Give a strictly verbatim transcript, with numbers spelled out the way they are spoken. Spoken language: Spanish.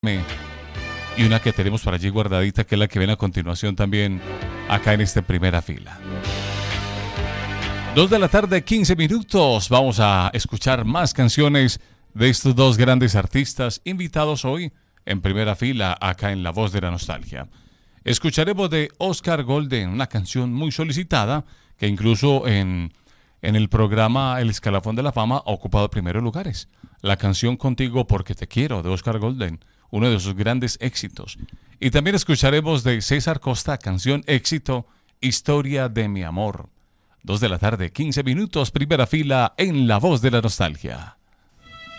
y una que tenemos por allí guardadita, que es la que viene a continuación también acá en esta primera fila. Dos de la tarde, quince minutos. Vamos a escuchar más canciones de estos dos grandes artistas invitados hoy en primera fila acá en La Voz de la Nostalgia. Escucharemos de Oscar Golden, una canción muy solicitada que incluso en, en el programa El Escalafón de la Fama ha ocupado primeros lugares. La canción Contigo porque te quiero de Oscar Golden, uno de sus grandes éxitos. Y también escucharemos de César Costa, canción éxito, Historia de mi amor. Dos de la tarde, quince minutos, primera fila en La Voz de la Nostalgia.